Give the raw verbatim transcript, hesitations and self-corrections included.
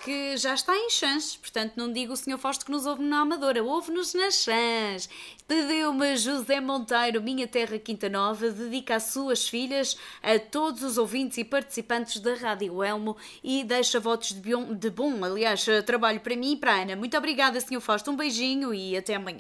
que já está em Chãs, portanto não digo o senhor Fausto que nos ouve na Amadora, ouve-nos nas Chãs. Pediu-me José Monteiro, Minha Terra Quinta Nova, dedica às suas filhas, a todos os ouvintes e participantes da Rádio Elmo e deixa votos de bom, de bom, aliás, trabalho para mim e para a Ana. Muito obrigada, senhor Fausto, um beijinho e até amanhã.